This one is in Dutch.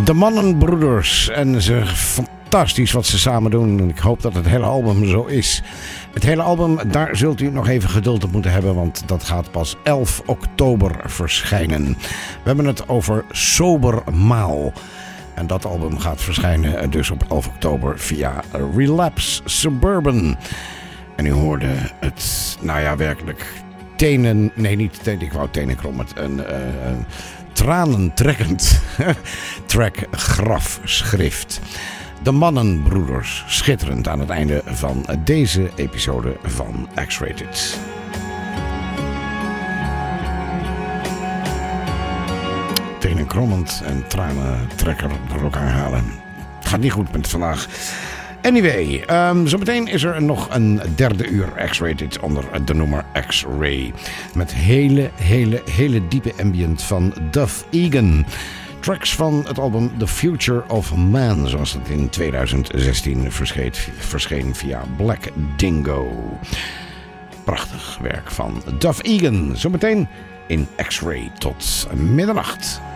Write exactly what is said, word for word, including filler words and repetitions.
De Mannenbroeders. En ze fantastisch wat ze samen doen. En ik hoop dat het hele album zo is. Het hele album, daar zult u nog even geduld op moeten hebben. Want dat gaat pas elf oktober verschijnen. We hebben het over Sobermaal. En dat album gaat verschijnen dus op elf oktober via Relapse Suburban. En u hoorde het, nou ja, werkelijk tenen... Nee, niet tenen, ik wou tenenkrommend. Een... Uh, tranentrekkend track grafschrift. De Mannenbroeders, schitterend aan het einde van deze episode van X-Rated. Tenenkrommend en tranentrekker door elkaar halen. Het gaat niet goed met vandaag. Anyway, um, zometeen is er nog een derde uur X-Rated onder de noemer X-Ray. Met hele, hele, hele diepe ambient van Duff Egan. Tracks van het album The Future of Man, zoals het in tweeduizend zestien verscheen, verscheen via Black Dingo. Prachtig werk van Duff Egan. Zometeen in X-Ray tot middernacht.